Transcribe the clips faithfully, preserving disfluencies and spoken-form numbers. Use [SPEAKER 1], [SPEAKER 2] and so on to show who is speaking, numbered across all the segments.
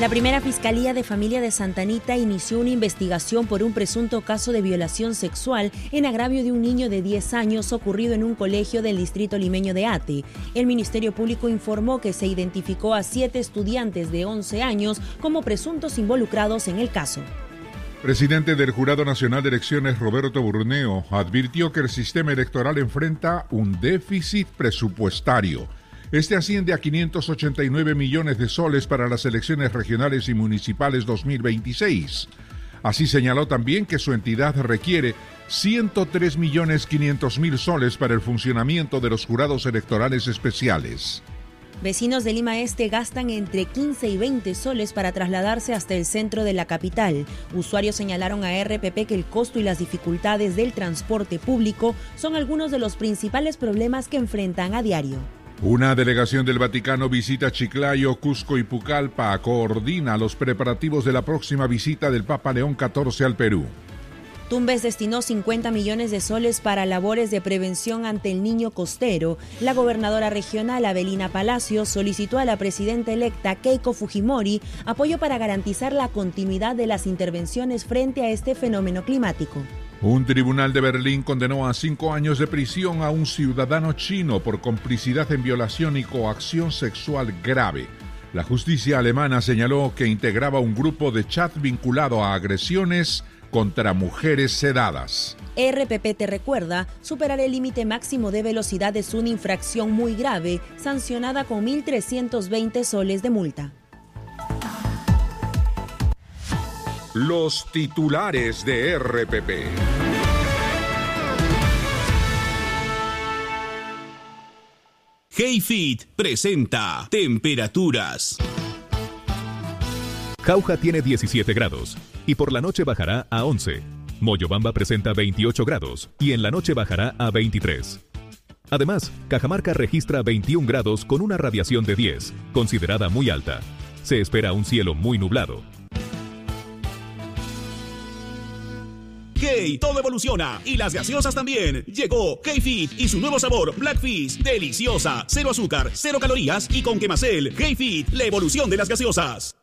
[SPEAKER 1] La primera Fiscalía de Familia de Santa Anita inició una investigación por un presunto caso de violación sexual en agravio de un niño de diez años ocurrido en un colegio del distrito limeño de Ate. El Ministerio Público informó que se identificó a siete estudiantes de once años como presuntos involucrados en el caso.
[SPEAKER 2] Presidente del Jurado Nacional de Elecciones, Roberto Burneo, advirtió que el sistema electoral enfrenta un déficit presupuestario. Este asciende a quinientos ochenta y nueve millones de soles para las elecciones regionales y municipales dos mil veintiséis. Así señaló también que su entidad requiere ciento tres millones quinientos mil soles para el funcionamiento de los jurados electorales especiales.
[SPEAKER 1] Vecinos de Lima Este gastan entre quince y veinte soles para trasladarse hasta el centro de la capital. Usuarios señalaron a R P P que el costo y las dificultades del transporte público son algunos de los principales problemas que enfrentan a diario.
[SPEAKER 2] Una delegación del Vaticano visita Chiclayo, Cusco y Pucallpa, coordina los preparativos de la próxima visita del Papa León catorce al Perú.
[SPEAKER 1] Tumbes destinó cincuenta millones de soles para labores de prevención ante el niño costero. La gobernadora regional Avelina Palacios solicitó a la presidenta electa Keiko Fujimori apoyo para garantizar la continuidad de las intervenciones frente a este fenómeno climático.
[SPEAKER 2] Un tribunal de Berlín condenó a cinco años de prisión a un ciudadano chino por complicidad en violación y coacción sexual grave. La justicia alemana señaló que integraba un grupo de chat vinculado a agresiones contra mujeres sedadas.
[SPEAKER 1] R P P te recuerda, superar el límite máximo de velocidad es una infracción muy grave, sancionada con mil trescientos veinte soles de multa.
[SPEAKER 2] Los titulares de R P P.
[SPEAKER 3] Hey-Fit presenta temperaturas.
[SPEAKER 4] Jauja tiene diecisiete grados y por la noche bajará a once. Moyobamba presenta veintiocho grados y en la noche bajará a veintitrés. Además, Cajamarca registra veintiún grados con una radiación de diez, considerada muy alta. Se espera un cielo muy nublado.
[SPEAKER 3] Hey, todo evoluciona y las gaseosas también. Llegó Hey-Fit y su nuevo sabor Black Fizz, deliciosa, cero azúcar, cero calorías y con quemacel. Hey-Fit, la evolución de las gaseosas.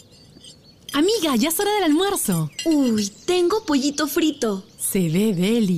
[SPEAKER 5] Amiga, ya es hora del almuerzo.
[SPEAKER 6] Uy, tengo pollito frito.
[SPEAKER 5] Se ve deli.